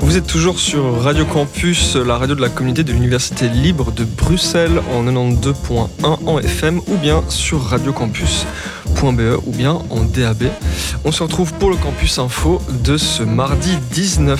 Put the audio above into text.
Vous êtes toujours sur Radio Campus, la radio de la communauté de l'Université libre de Bruxelles en 92.1 en FM ou bien sur radiocampus.be ou bien en DAB. On se retrouve pour le Campus Info de ce mardi 19